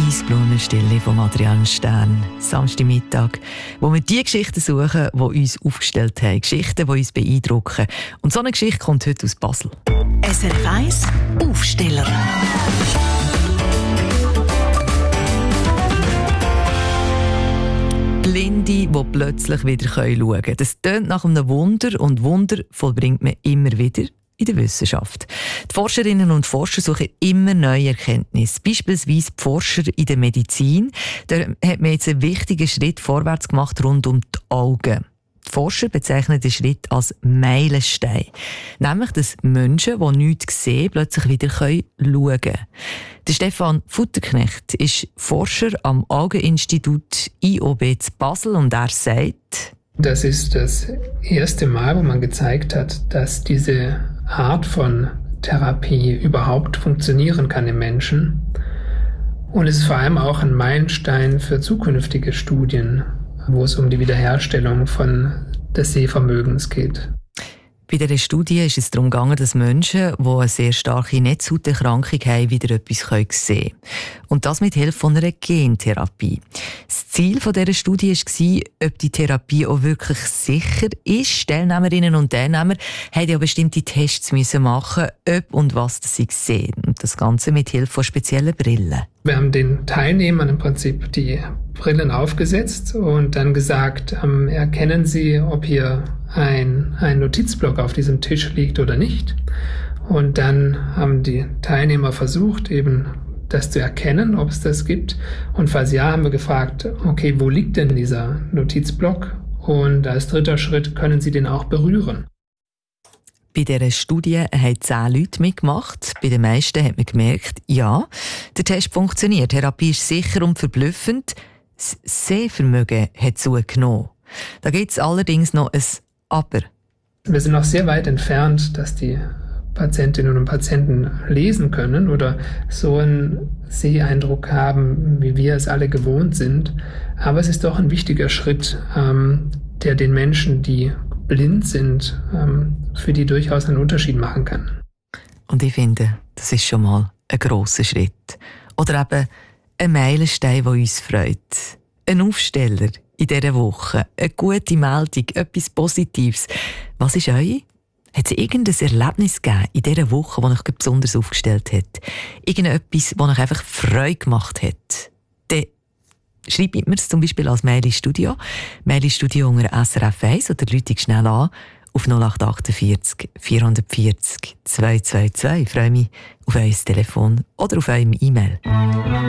Eisblumenstille von Adrian Stern. Samstagmittag, wo wir die Geschichten suchen, die uns aufgestellt haben. Geschichten, die uns beeindrucken. Und so eine Geschichte kommt heute aus Basel. SRF 1 Aufsteller. Blinde, die plötzlich wieder schauen können. Das tönt nach einem Wunder und Wunder vollbringt man immer wieder in der Wissenschaft. Die Forscherinnen und Forscher suchen immer neue Erkenntnisse. Beispielsweise die Forscher in der Medizin. Da hat man jetzt einen wichtigen Schritt vorwärts gemacht rund um die Augen. Die Forscher bezeichnen den Schritt als Meilenstein. Nämlich, dass Menschen, die nichts sehen, plötzlich wieder schauen können. Der Stefan Futterknecht ist Forscher am Augeninstitut IOB zu Basel und er sagt: Das ist das erste Mal, wo man gezeigt hat, dass diese Art von Therapie überhaupt funktionieren kann im Menschen. Und es ist vor allem auch ein Meilenstein für zukünftige Studien, wo es um die Wiederherstellung des Sehvermögens geht. Bei dieser Studie ist es darum gegangen, dass Menschen, die eine sehr starke Netzhauterkrankung haben, wieder etwas sehen können. Und das mit Hilfe von einer Gentherapie. Das Ziel dieser Studie war, ob die Therapie auch wirklich sicher ist. Teilnehmerinnen und Teilnehmer mussten ja bestimmte Tests machen, ob und was sie sehen. Und das Ganze mit Hilfe von speziellen Brillen. Wir haben den Teilnehmern im Prinzip die Brillen aufgesetzt und dann gesagt, erkennen Sie, ob hier ein Notizblock auf diesem Tisch liegt oder nicht. Und dann haben die Teilnehmer versucht, eben das zu erkennen, ob es das gibt. Und falls ja, haben wir gefragt, okay, wo liegt denn dieser Notizblock? Und als dritter Schritt können Sie den auch berühren. Bei dieser Studie haben 10 Leute mitgemacht. Bei den meisten hat man gemerkt, ja, der Test funktioniert. Die Therapie ist sicher und verblüffend. Das Sehvermögen hat zugenommen. Da gibt es allerdings noch ein Aber. Wir sind noch sehr weit entfernt, dass die Patientinnen und Patienten lesen können oder so einen Seheindruck haben, wie wir es alle gewohnt sind. Aber es ist doch ein wichtiger Schritt, der den Menschen, die blind sind, für die durchaus einen Unterschied machen kann. Und ich finde, das ist schon mal ein grosser Schritt. Oder eben ein Meilenstein, der uns freut. Ein Aufsteller in dieser Woche. Eine gute Meldung, etwas Positives. Was ist euch? Hat es irgendein Erlebnis gegeben in dieser Woche, das euch besonders aufgestellt hat? Irgendetwas, das euch einfach Freude gemacht hat? Dann schreibt mir es zum Beispiel als Mail ins Studio. Mail ins Studio unter SRF 1 oder ruft schnell an auf 0848 440 222. Ich freue mich auf euer Telefon oder auf eurem E-Mail.